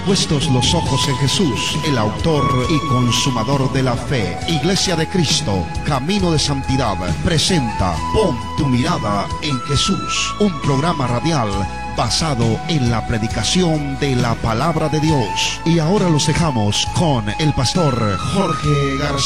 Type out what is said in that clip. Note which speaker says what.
Speaker 1: Puestos los ojos en Jesús, el autor y consumador de la fe, Iglesia de Cristo, Camino de Santidad, presenta Pon tu mirada en Jesús, un programa radial basado en la predicación de la palabra de Dios. Y ahora los dejamos con el pastor Jorge García.